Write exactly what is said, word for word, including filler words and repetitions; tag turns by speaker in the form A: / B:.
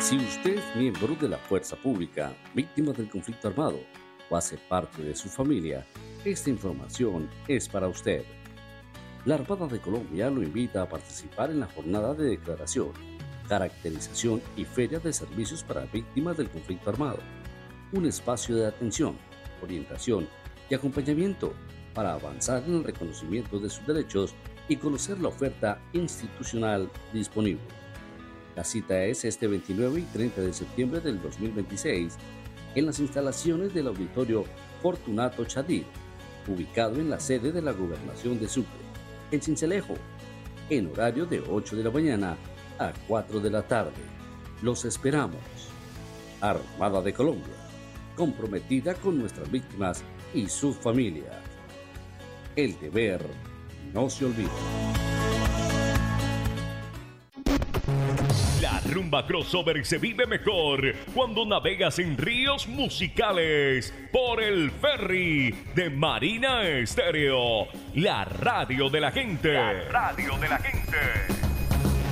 A: Si usted es miembro de la fuerza pública, víctima del conflicto armado o hace parte de su familia, esta información es para usted. La Armada de Colombia lo invita a participar en la jornada de declaración, caracterización y feria de servicios para víctimas del conflicto armado. Un espacio de atención, orientación y acompañamiento para avanzar en el reconocimiento de sus derechos y conocer la oferta institucional disponible. La cita es este veintinueve y treinta de septiembre del dos mil veintiséis en las instalaciones del Auditorio Fortunato Chadid, ubicado en la sede de la Gobernación de Sucre, en Sincelejo, en horario de ocho de la mañana a cuatro de la tarde. Los esperamos. Armada de Colombia, comprometida con nuestras víctimas y sus familias. El deber no se olvida.
B: La rumba crossover se vive mejor cuando navegas en ríos musicales por el ferry de Marina Estéreo, la radio de la gente. La radio de la gente.